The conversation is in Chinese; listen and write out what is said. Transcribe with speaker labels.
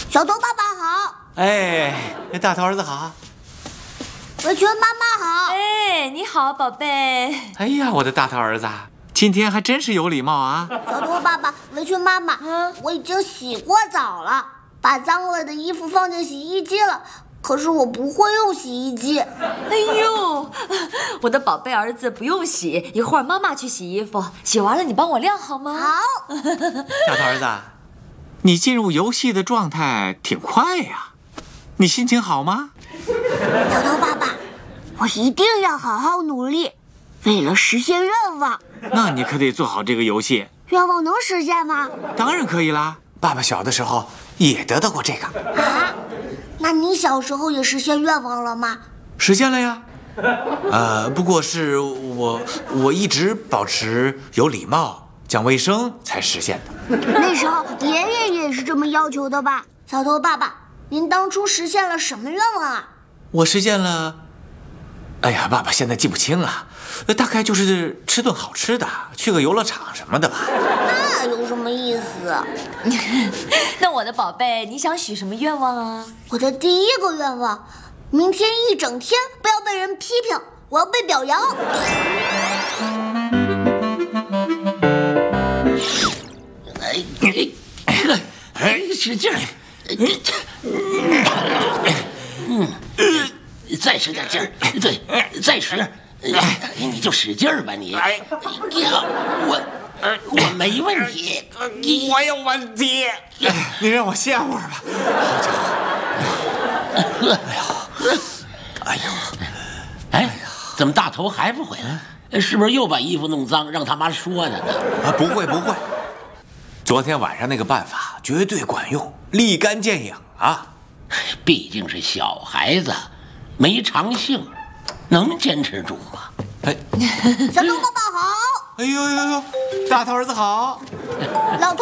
Speaker 1: 小头爸爸好。
Speaker 2: 哎，大头儿子好。
Speaker 1: 围裙妈妈好。
Speaker 3: 哎，你好，宝贝。
Speaker 2: 哎呀，我的大头儿子，今天还真是有礼貌啊！
Speaker 1: 小头爸爸，围裙妈妈，我已经洗过澡了，把脏了的衣服放进洗衣机了。可是我不会用洗衣机。
Speaker 3: 哎呦，我的宝贝儿子不用洗，一会儿妈妈去洗衣服，洗完了你帮我晾好吗？
Speaker 1: 好。
Speaker 2: 小头儿子，你进入游戏的状态挺快呀，你心情好吗？
Speaker 1: 小头爸爸，我一定要好好努力，为了实现愿望。
Speaker 2: 那你可得做好这个游戏。
Speaker 1: 愿望能实现吗？
Speaker 2: 当然可以啦，爸爸小的时候也得到过这个。
Speaker 1: 啊，那你小时候也实现愿望了吗？
Speaker 2: 实现了呀。不过是我一直保持有礼貌、讲卫生才实现的。
Speaker 1: 那时候爷爷也是这么要求的吧？小头爸爸，您当初实现了什么愿望啊？
Speaker 2: 我实现了，哎呀，爸爸现在记不清了，大概就是吃顿好吃的，去个游乐场什么的吧。
Speaker 1: 那有什么意思？
Speaker 3: 那我的宝贝，你想许什么愿望啊？
Speaker 1: 我的第一个愿望，明天一整天不要被人批评，我要被表扬。
Speaker 4: 使劲儿，再使点劲儿，对，再使，你就使劲儿吧你。哎呀，我没问题，
Speaker 2: 我有问题，你让我歇会儿吧。
Speaker 4: 哎呀，哎，怎么大头还不回来？是不是又把衣服弄脏，让他妈说的呢？
Speaker 2: 啊，不会，昨天晚上那个办法绝对管用，立竿见影啊！
Speaker 4: 毕竟是小孩子，没长性，能坚持住吗？
Speaker 2: 哎，
Speaker 1: 小头爸爸好。
Speaker 2: 哎呦，大头儿子好。
Speaker 1: 老头